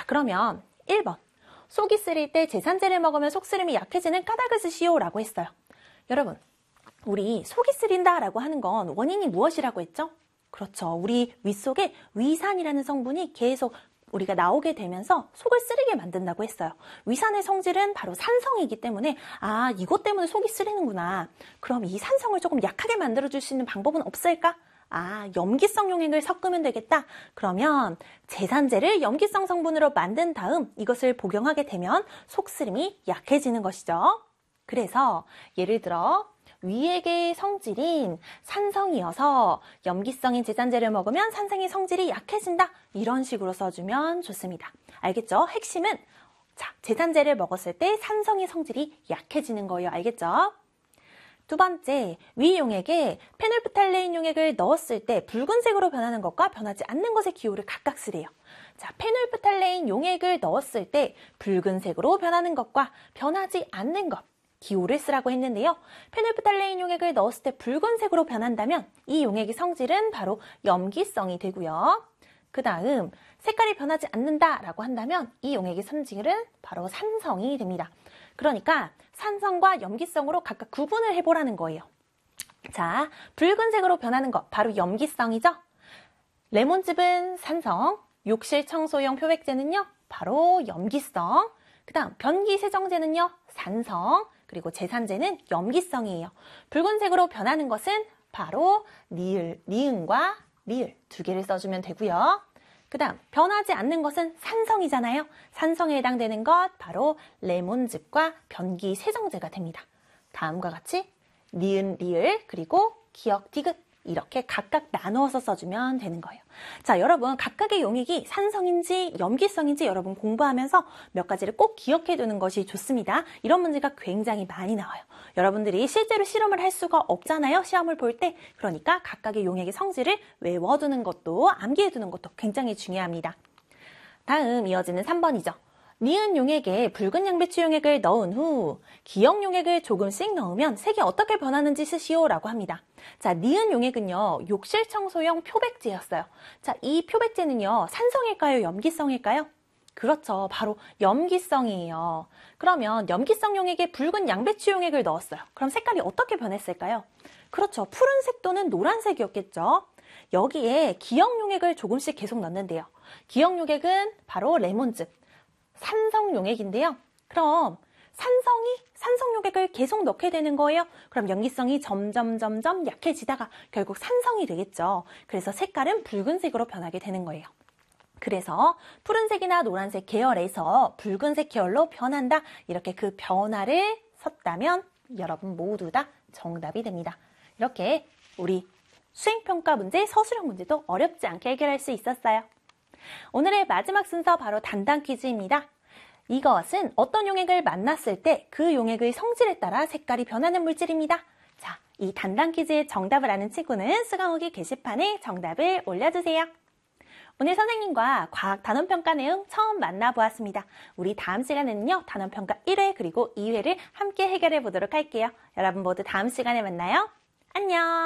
그러면 1번. 속이 쓰릴 때 제산제를 먹으면 속쓰림이 약해지는 까닭을 쓰시오 라고 했어요. 여러분, 우리 속이 쓰린다 라고 하는 건 원인이 무엇이라고 했죠? 그렇죠. 우리 윗속에 위산이라는 성분이 계속 우리가 나오게 되면서 속을 쓰리게 만든다고 했어요. 위산의 성질은 바로 산성이기 때문에 이것 때문에 속이 쓰리는구나. 그럼 이 산성을 조금 약하게 만들어줄 수 있는 방법은 없을까? 염기성 용액을 섞으면 되겠다. 그러면 제산제를 염기성 성분으로 만든 다음 이것을 복용하게 되면 속쓰림이 약해지는 것이죠. 그래서 예를 들어 위액의 성질인 산성이어서 염기성인 제산제를 먹으면 산성의 성질이 약해진다. 이런 식으로 써주면 좋습니다. 알겠죠? 핵심은 제산제를 먹었을 때 산성의 성질이 약해지는 거예요. 알겠죠? 두 번째, 위 용액에 페놀프탈레인 용액을 넣었을 때 붉은색으로 변하는 것과 변하지 않는 것의 기호를 각각 쓰래요. 페놀프탈레인 용액을 넣었을 때 붉은색으로 변하는 것과 변하지 않는 것, 기호를 쓰라고 했는데요. 페놀프탈레인 용액을 넣었을 때 붉은색으로 변한다면 이 용액의 성질은 바로 염기성이 되고요. 그 다음 색깔이 변하지 않는다라고 한다면 이 용액의 성질은 바로 산성이 됩니다. 그러니까 산성과 염기성으로 각각 구분을 해보라는 거예요. 자, 붉은색으로 변하는 것 바로 염기성이죠. 레몬즙은 산성, 욕실 청소용 표백제는요 바로 염기성, 그 다음 변기세정제는요 산성, 그리고 제산제는 염기성이에요. 붉은색으로 변하는 것은 바로 니은과 리을 두 개를 써주면 되고요. 그 다음 변하지 않는 것은 산성이잖아요. 산성에 해당되는 것 바로 레몬즙과 변기세정제가 됩니다. 다음과 같이 니은, 리을, 그리고 기역, 디귿 이렇게 각각 나누어서 써주면 되는 거예요. 자, 여러분 각각의 용액이 산성인지 염기성인지 여러분 공부하면서 몇 가지를 꼭 기억해 두는 것이 좋습니다. 이런 문제가 굉장히 많이 나와요. 여러분들이 실제로 실험을 할 수가 없잖아요. 시험을 볼 때. 그러니까 각각의 용액의 성질을 외워두는 것도 암기해 두는 것도 굉장히 중요합니다. 다음 이어지는 3번이죠. 니은 용액에 붉은 양배추 용액을 넣은 후 기역 용액을 조금씩 넣으면 색이 어떻게 변하는지 쓰시오 라고 합니다. 자, 니은 용액은요 욕실 청소용 표백제였어요. 자, 이 표백제는요 산성일까요? 염기성일까요? 그렇죠. 바로 염기성이에요. 그러면 염기성 용액에 붉은 양배추 용액을 넣었어요. 그럼 색깔이 어떻게 변했을까요? 그렇죠. 푸른색 또는 노란색이었겠죠. 여기에 기역 용액을 조금씩 계속 넣는데요. 기역 용액은 바로 레몬즙, 산성 용액인데요. 그럼 산성 용액을 계속 넣게 되는 거예요. 그럼 염기성이 점점 약해지다가 결국 산성이 되겠죠. 그래서 색깔은 붉은색으로 변하게 되는 거예요. 그래서 푸른색이나 노란색 계열에서 붉은색 계열로 변한다. 이렇게 그 변화를 썼다면 여러분 모두 다 정답이 됩니다. 이렇게 우리 수행평가 문제, 서술형 문제도 어렵지 않게 해결할 수 있었어요. 오늘의 마지막 순서 바로 단단 퀴즈입니다. 이것은 어떤 용액을 만났을 때 그 용액의 성질에 따라 색깔이 변하는 물질입니다. 자, 이 단단 퀴즈의 정답을 아는 친구는 수강후기 게시판에 정답을 올려주세요. 오늘 선생님과 과학 단원평가 내용 처음 만나보았습니다. 우리 다음 시간에는요, 단원평가 1회 그리고 2회를 함께 해결해 보도록 할게요. 여러분 모두 다음 시간에 만나요. 안녕!